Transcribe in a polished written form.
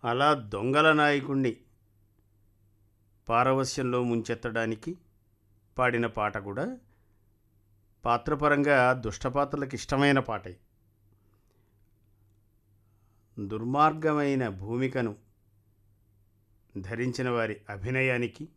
అలా దొంగల నాయకుణ్ణి పారవస్యంలో ముంచెత్తడానికి పాడిన పాట కూడా పాత్రపరంగా దుష్టపాత్రలకు ఇష్టమైన పాటే. దుర్మార్గమైన భూమికను ధరించిన వారి అభినయానికి